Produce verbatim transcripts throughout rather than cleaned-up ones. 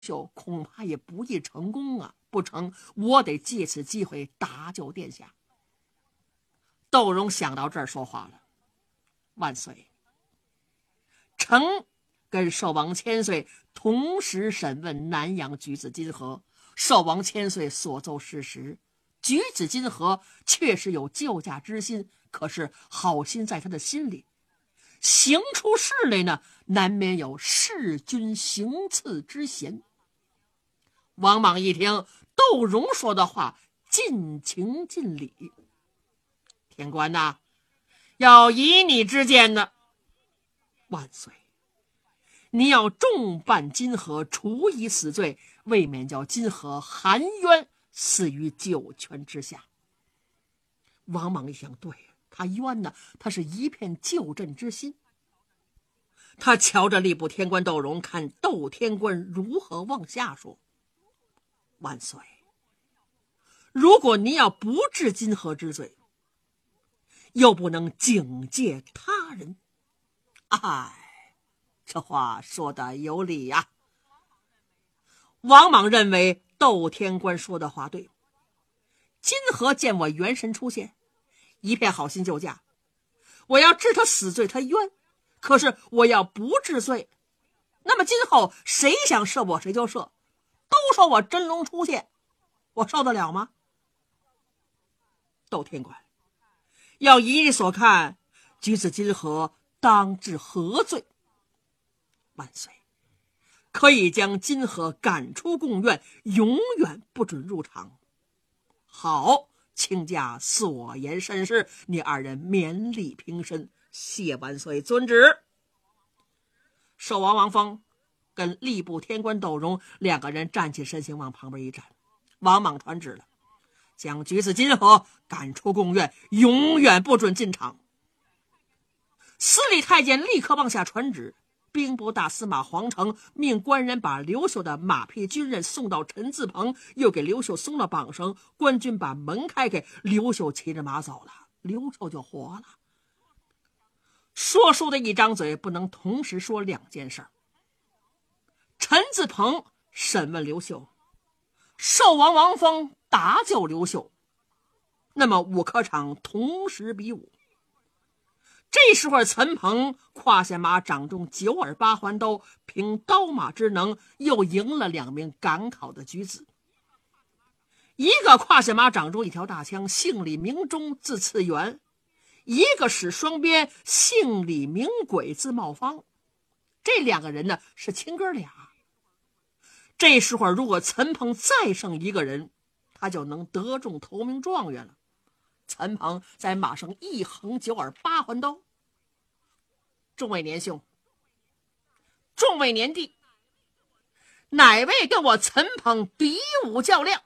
秀恐怕也不易成功啊！不成，我得借此机会搭救殿下。窦融想到这儿说话了：万岁，臣跟寿王千岁同时审问南阳举子金河，寿王千岁所奏事实，举子金河确实有救驾之心，可是好心在他的心里，行出事来呢，难免有弑君行刺之嫌。王莽一听窦融说的话，尽情尽理。天官呐，要以你之见呢？万岁，你要重办金河，处以死罪，未免叫金河含冤死于九泉之下。王莽一想，对，他冤呢，他是一片救朕之心。他瞧着吏部天官窦融，看窦天官如何往下说。万岁，如果您要不治金河之罪，又不能警戒他人，哎，这话说的有理呀、啊。王莽认为窦天官说的话对，金河见我元神出现，一片好心救驾，我要治他死罪，他冤，可是我要不治罪，那么今后谁想射我谁就射，都说我真龙出现，我受得了吗？窦天官，要依你所看，举子金河当治何罪？万岁，可以将金河赶出贡院，永远不准入场。好，卿家所言甚是，你二人勉力平身，谢万岁遵旨。寿王王峰跟吏部天官窦融两个人站起身形，往旁边一站。王莽传旨了，将举子金河赶出贡院，永远不准进场。司礼太监立刻往下传旨，兵部大司马黄成命官人把刘秀的马匹军刃送到陈字棚，又给刘秀松了绑绳，官军把门开开，刘秀骑着马走了，刘秀就活了。说书的一张嘴不能同时说两件事。陈字棚审问刘秀，寿王王峰搭救刘秀，那么武科场同时比武。这时候陈鹏胯下马掌中九耳八环刀，凭刀马之能又赢了两名赶考的举子。一个胯下马掌中一条大枪，姓李名忠字次元；一个使双鞭，姓李名轨字茂方。这两个人呢是亲哥俩。这时候如果陈鹏再剩一个人，他就能得中头名状元了。陈鹏在马上一横九耳八环刀。众位年兄，众位年弟，哪位跟我陈鹏比武较量？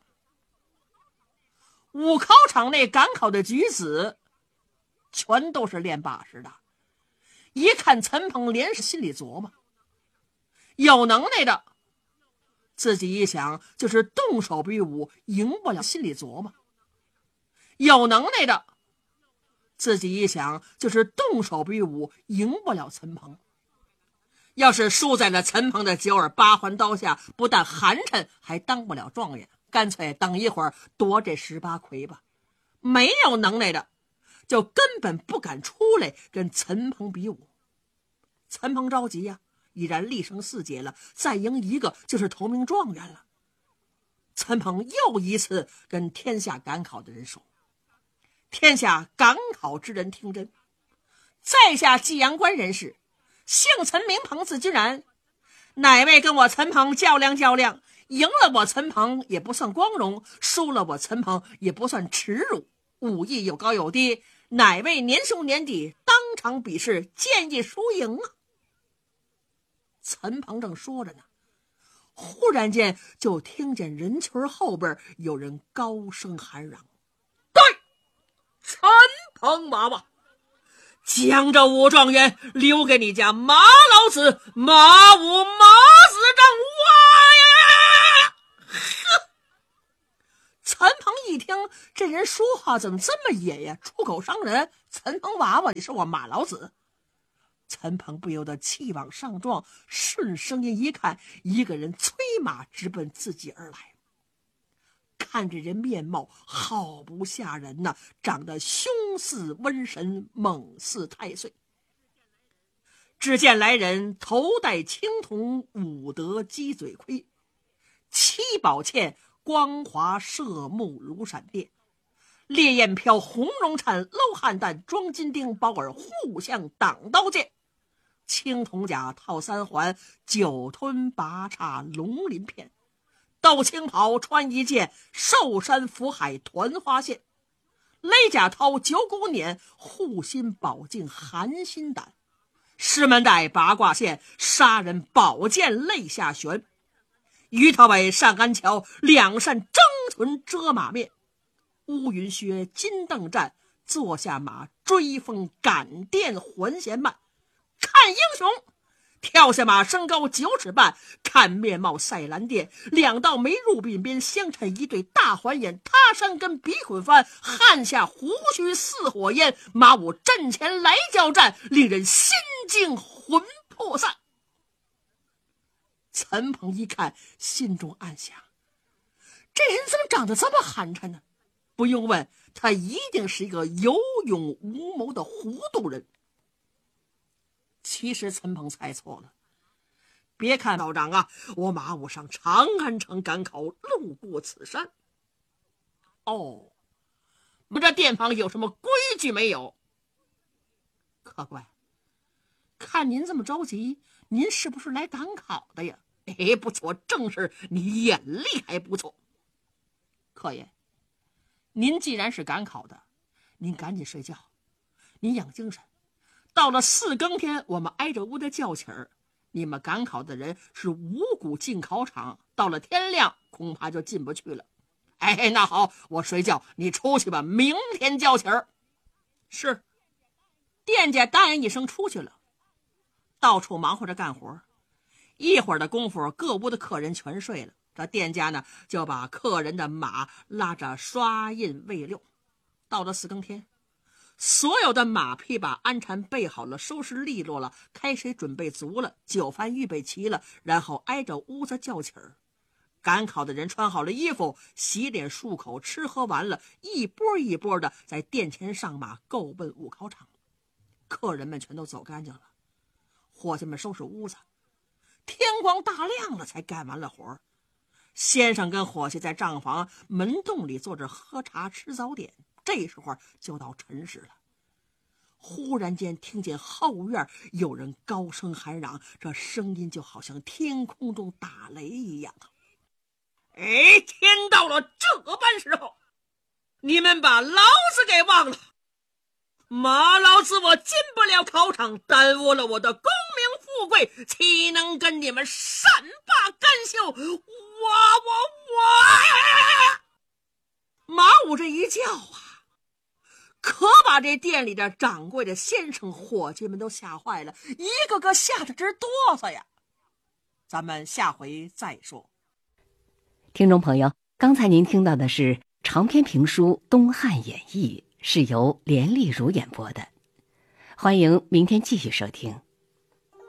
武考场内赶考的举子全都是练把式的，一看陈鹏连是心里琢磨，有能耐的自己一想就是动手比武，赢不了心里琢磨；有能耐的自己一想就是动手比武，赢不了陈鹏。要是输在了陈鹏的九耳八环刀下，不但寒碜，还当不了状元，干脆等一会儿夺这十八魁吧。没有能耐的就根本不敢出来跟陈鹏比武。陈鹏着急呀、啊，已然立升四阶了，再赢一个就是头名状元了。陈鹏又一次跟天下赶考的人说：天下赶考之人听真，在下济阳关人士，姓陈名鹏字君然，哪位跟我陈鹏较量较量，赢了我陈鹏也不算光荣，输了我陈鹏也不算耻辱，武艺有高有低，哪位年兄年弟当场比试，建议输赢啊？陈鹏正说着呢，忽然间就听见人群后边有人高声喊嚷：对，陈鹏娃娃，将这武状元留给你家马老子马武马子正哇呀！呵，陈鹏一听这人说话怎么这么野呀，出口伤人。陈鹏娃娃，你是我马老子。 陈鹏不由得气往上撞，顺声音一看，一个人催马直奔自己而来。看这人面貌好不吓人呐、啊，长得凶似瘟神，猛似太岁。只见来人头戴青铜五德鸡嘴盔，七宝剑光华射目如闪电，烈焰飘红绒铲，搂汉弹装金钉，包耳互相挡刀剑。青铜甲套三环，九吞拔叉龙鳞片，斗青袍穿一件，寿山福海团花线，勒甲掏九股捻，护心宝镜寒心胆，师门带八卦线，杀人宝剑肋下悬，鱼头尾上鞍桥，两扇征唇遮马面，乌云靴金镫战，坐下马追风赶电环弦慢，看英雄跳下马身高九尺半，看面貌赛蓝靛，两道眉入鬓边，相衬一对大环眼，他山根鼻孔翻，汗下胡须似火焰，马武阵前来交战，令人心惊魂魄散。陈鹏一看，心中暗想，这人怎么长得这么寒碜呢？不用问，他一定是一个有勇无谋的糊涂人。其实陈鹏猜错了，别看道长啊，我马武上长安城赶考，路过此山。哦，我这店房有什么规矩没有？客官，看您这么着急，您是不是来赶考的呀？哎，不错，正是，你眼力还不错。客爷，您既然是赶考的，您赶紧睡觉，您养精神。到了四更天，我们挨着屋的叫起儿，你们赶考的人是五谷进考场，到了天亮恐怕就进不去了。哎，那好，我睡觉，你出去吧，明天叫起儿。是。店家答应一声出去了，到处忙活着干活。一会儿的功夫，各屋的客人全睡了，这店家呢就把客人的马拉着刷印喂溜。到了四更天，所有的马匹把鞍缠备好了，收拾利落了，开水准备足了，酒饭预备齐了，然后挨着屋子叫起儿。赶考的人穿好了衣服，洗脸漱口，吃喝完了，一波一波的在殿前上马，够奔武考场。客人们全都走干净了，伙计们收拾屋子，天光大亮了才干完了活。先生跟伙计在账房门洞里坐着喝茶吃早点，这时候就到辰时了。忽然间听见后院有人高声喊嚷，这声音就好像天空中打雷一样。哎，天到了这般时候，你们把老子给忘了！马老子我进不了考场，耽误了我的功名富贵，岂能跟你们善罢甘休？我我我！马武这一叫啊，可把这店里的掌柜的先生伙计们都吓坏了，一个个吓得直哆嗦呀。咱们下回再说。 听众朋友，刚才您听到的是长篇评书《东汉演义》，是由连丽如演播的。欢迎明天继续收听。